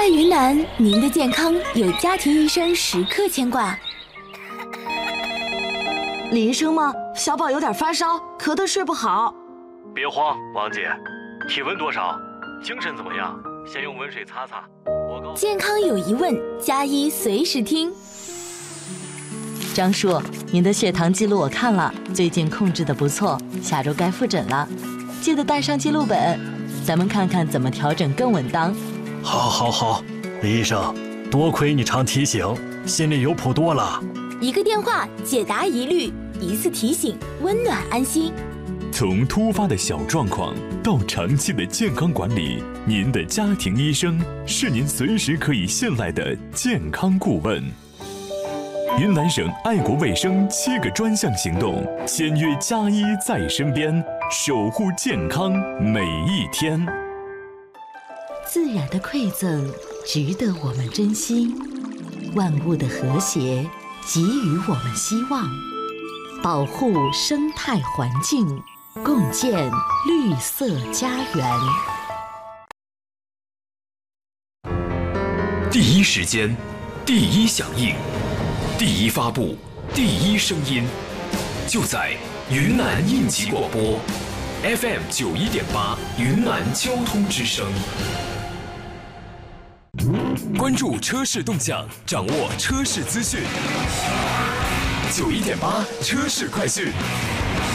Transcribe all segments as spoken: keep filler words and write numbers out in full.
在云南，您的健康有家庭医生时刻牵挂。 李医生吗？小宝有点发烧，咳得睡不好。 别慌，王姐，体温多少？精神怎么样？先用温水擦擦。我告健康有疑问，加医随时听。 张叔，您的血糖记录我看了，最近控制的不错，下周该复诊了，记得带上记录本，咱们看看怎么调整更稳当。 好，好，好，李医生，多亏你常提醒，心里有谱多了。 一个电话解答疑虑，一次提醒温暖安心。 从突发的小状况到长期的健康管理，您的家庭医生是您随时可以信赖的健康顾问。云南省爱国卫生七个专项行动，签约加医在身边，守护健康每一天。 自然的馈赠值得我们珍惜，万物的和谐给予我们希望，保护生态环境，共建绿色家园。 第一时间，第一响应，第一发布，第一声音，就在云南应急广播 F M 九一点八云南交通之声。关注车市动向，掌握车市资讯。九一点八车市快讯。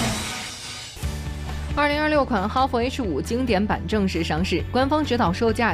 二零二六款哈弗 H 五经典版正式上市，官方指导售价